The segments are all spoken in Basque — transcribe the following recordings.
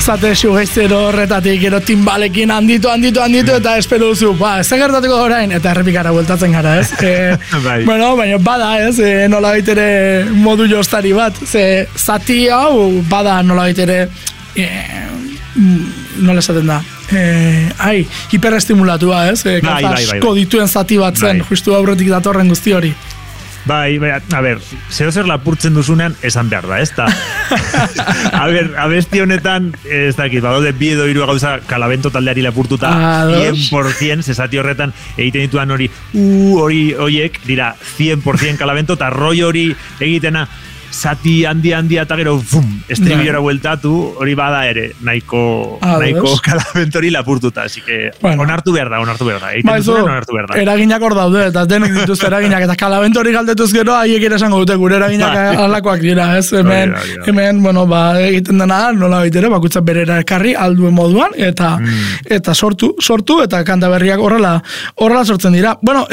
zate sugeizero horretatik, gero timbalekin handitu, eta espero duzu, ez gertatuko orain, eta errepikara bueltatzen gara, ez? Bueno, baina bada, ez? Nola baitere modu jostari bat, zati hau bada nola baitere, nola esaten da, hiperestimulatua, ez? Asko dituen zati bat zen, justu aurretik datorren guzti hori. Bai, a ber, zer lapurtzen duzunean esan behar da, ez da? A ber, abesti honetan, ez dakit, badaude bi edo hiru gauza Kalavento taldeari lapurtuta 100%, zesati horretan egiten dituan horiek dira 100% Kalavento, eta roi hori egitena zati handia eta gero estribilora bueltatu, hori bada ere nahiko Kalaventori lapurtuta, así que onartu behar da egiten duzuen onartu behar da. Eraginak hor daude, eta denek dituzte eraginak, eta Kalaventori galdetuz gero haiek ere esango dute, gure eraginak alakoak dira, ez? Hemen, bueno, egiten dena nola baitere, bakutzak berera ekarri alduen moduan, eta sortu, eta kanta berriak horrela sortzen dira. Bueno,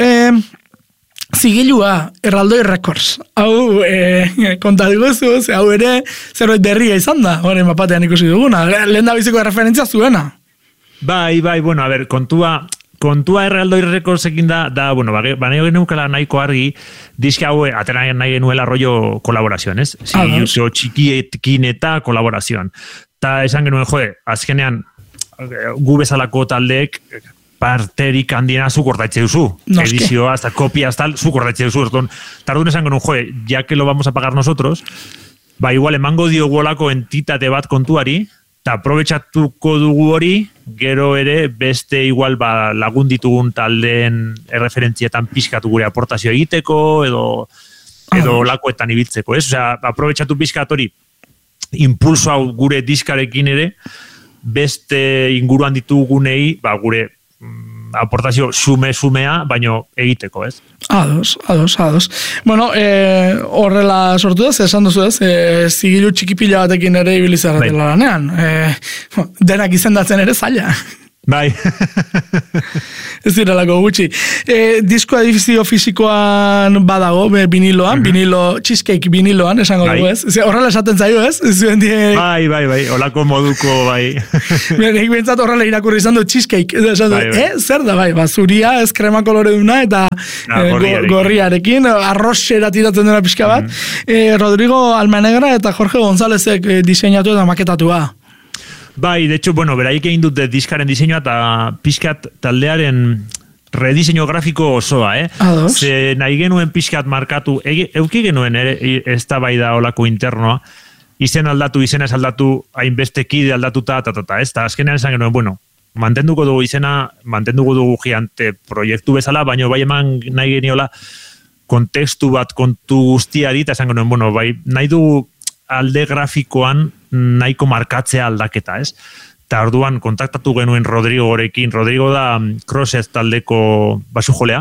zigilua, Erraldoi Records. Hau, kontatu guzu, hau ere zerbait berria izan da, horren mapatean ikusi duguna. Lehen da biziko referentzia zuena. Bai, bueno, a ber, kontua Erraldoi Records ekin da, bueno, baina genukala nahiko argi, diska hau atera nahi genuela rollo kolaborazioan, ez? Zigiluzio txikiekin eta kolaborazioan. Ta esan genuen, azkenean, gu bezalako taldeek, parterik handiena zuk ordaitze duzu. Edizioa, hasta kopia, hasta zuk ordaitze duzu. Tardun esan genuen, ya que lo vamos a pagar nosotros, igual emango diogu olako entitate bat kontuari, eta aprobetxatuko dugu hori, gero ere beste igual lagun ditugun taldeen erreferentzietan pixkatu gure aportazio egiteko, edo lakoetan ibiltzeko, ez? Osea, aprobetxatu pixkat hori, impulso hau gure diskarekin ere, beste inguruan ditugunei, gure aportazio sumea, baino egiteko, ez? Ados. Bueno, horrela sortu da, esan duzu ez, zigilu txikipila batekin ere ibilizarratela lanean. Denak izendatzen ere zaila. Bai. Ez direlako gutxi. Disko edifizio fisikoan badago, viniloan, cheesecake viniloan, esango dugu ez. Horrela esaten zaio ez? Bai, holako moduko, bai. Nik bintzat horrela irakurri izan du cheesecake. Zer da, bai, zuria, ez krema kolore duna, eta gorriarekin, arroxera tiratzen dena pixka bat. Rodrigo Almanegra eta Jorge Gonzálezek diseinatu eta maketatua. Bai, de hecho, bueno, beraiek egin dute diskaren diseinua eta pixkat taldearen rediseinu grafiko osoa, Ze nahi genuen pixkat markatu, euki genuen ez da bai da olako internoa, izena ez aldatu, hainbeste kide aldatuta, ez? Eta azkenean esan genuen, bueno, mantenduko dugu izena, mantenduko dugu gigante proiektu bezala, baina bai eman nahi geniola kontekstu bat kontu guztiari, eta esan genuen, bueno, bai, nahi dugu alde grafikoan nahiko markatzea aldaketa, ez? Eta orduan kontaktatu genuen Rodrigo gorekin. Rodrigo da Crosses taldeko basujolea,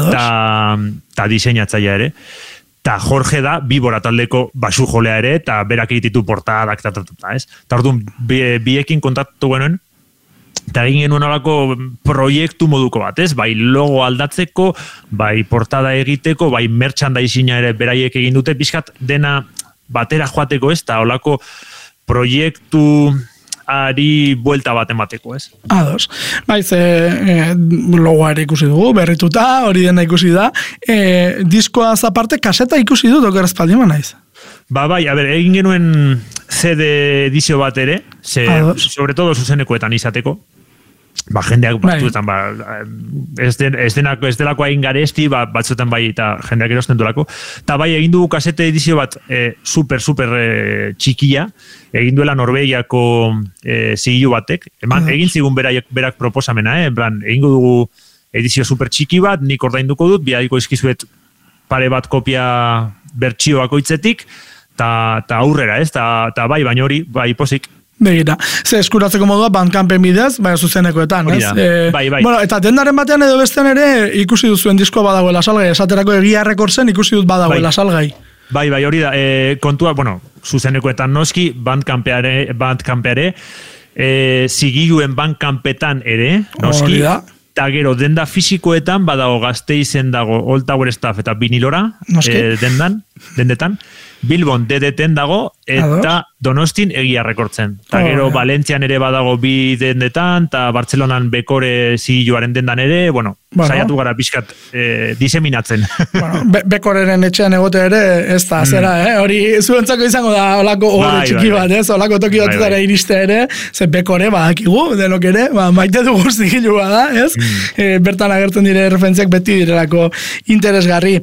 eta diseinatzailea ere. Eta Jorge da Bibora taldeko basujolea ere, eta berak egititu portadak, ez? Eta orduan biekin kontaktatu genuen, eta egin genuen horako proiektu moduko bat, ez? Bai logo aldatzeko, bai portada egiteko, bai merchandising-a ere beraiek egin dute, pixkat dena batera joateko, ez? Eta holako proiektu ari buelta bat emateko, ez? Ados. Baiz, logoa ere ikusi dugu, berrituta, hori dena ikusi da. Diskoaz aparte, kaseta ikusi dut, oker espaldima naiz? Bai, a ber, egin genuen CD edizio bat ere, sobre todo zuzenekoetan izateko, jendeak batzuetan, ez delako egin garesti, batzuetan bai, eta jendeak erosten duelako. Eta bai, egin dugu kasete edizio bat super txikia, egin duela Norvegiako zigilu batek, egin zigun berak proposamena, egin dugu edizio super txiki bat, nik ordainduko dut, biadiko izkizuet pare bat kopia bertsio bakoitzetik, eta aurrera, ez? Eta bai, baina hori, bai, pozik. Begira, ze eskuratzeko modua Bandcampen bidez, bai zuzenekoetan, ez? Bai. Bueno, eta dendaren batean edo bestean ere ikusi duzuen diskoa badagoela salgai, esaterako Egia Recordsen ikusi dut badagoela salgai. Bai, hori da, kontua, bueno, zuzenekoetan noski, Bandcampere, zigiluen Bandcampetan ere, noski, eta gero denda fisikoetan badago Gasteizen dago Old Tower Staff eta Vinilora, dendetan, Bilbon DDT-en dago, eta Donostin Egia Rekortzen. Eta gero Valentzian ere badago bi dendetan, eta Bartzelonan Bekore zigiluaren dendan ere, saiatu gara pixkat diseminatzen. Bekoreren etxean egote ere, ez da, zera, hori zuentzako izango da olako horre txiki bat, ez? Olako toki batetara iriste ere, ze Bekore badakigu, denok ere, maite dugu zigilua da, ez? Bertan agertzen dire referentziak beti direlako interesgarri.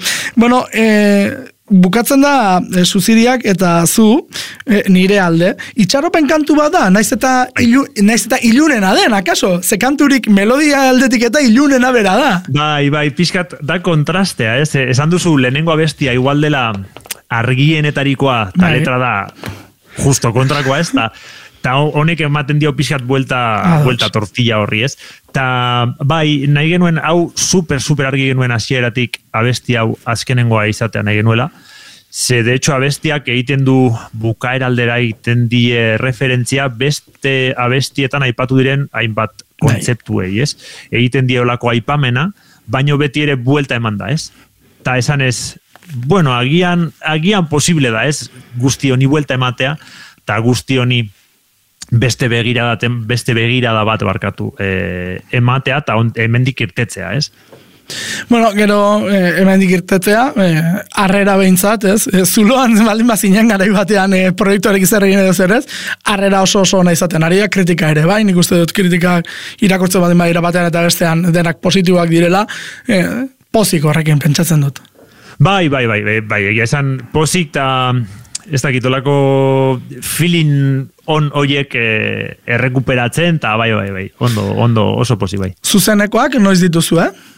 Bukatzen da Zuziriak eta zu nire alde. Itxaropen kantu bat da, naiz eta ilunena den, akaso? Ze kanturik melodia aldetik eta ilunena bera da. Bai, pixkat da kontrastea, ez? Esan duzu lehenengo abestia igual dela argienetarikoa, eta letra da justo kontrakoa, ez? Eta honek ematen dio pixkat buelta tortilla horri, ez? Eta bai, nahi genuen, hau super argi genuen hasieratik abesti hau azkenengoa izatea nahi genuela. Ze, de hecho, abestiak egiten du bukaeraldera egiten die referentzia beste abestietan aipatu diren hainbat kontzeptuei, ez? Egiten die olako aipamena, baino beti ere buelta eman da, ez? Eta esan ez, agian posible da, ez? Guzti honi buelta ematea, eta guzti honi beste begirada bat barkatu ematea eta hemendik irtetzea, ez? Gero hemendik irtetzea, harrera behintzat, ez? Zuloan baldin bazinen garai batean proiektuarek zer egin edo zer ez, harrera oso ona izaten ari da, kritika ere, bai? Nik uste dut kritikak irakurtzen baldin badira batean eta bestean denak positiboak direla, pozik horrekin pentsatzen dut. Bai, egia esan pozik eta ez dakitolako feeling on oiek errekuperatzen, eta bai, ondo oso posi bai. Zuzenekoak noiz dituzu,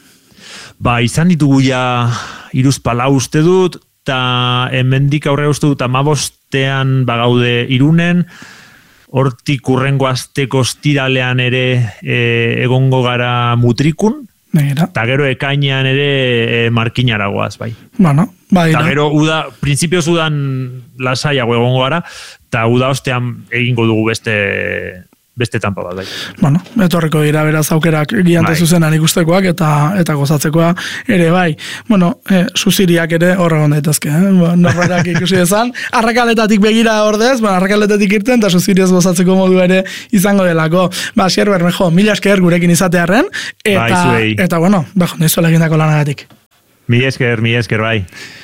izan ditugu ja 3-4 uste dut, eta hemendik aurrera uste dut 15ean bagaude Irunen, hortik urrengo asteko ostiralean ere egongo gara Mutrikun, eta gero ekainean ere Markinaragoaz, bai. Eta gero printzipioz udan lasaiago egongo gara, eta uda ostean egingo dugu beste tanpa bat, bai. Etorriko dira beraz aukerak giante zuzenan ikustekoak eta gozatzekoa ere, bai. Zuziriak ere horregon daitezke, norberak ikusi dezan. Arrakaletatik begira ordez, arrakaletatik irten, eta Zuziriaz gozatzeko modu ere izango delako. Xer Bermejo, mila esker gurekin izatearren, eta, nizuela egindako lanagatik. Mila esker, bai.